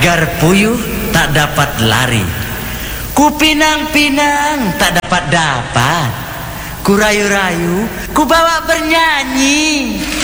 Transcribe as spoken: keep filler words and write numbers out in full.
Agar puyuh tak dapat lari, ku pinang-pinang tak dapat dapat, ku rayu-rayu, ku bawa bernyanyi.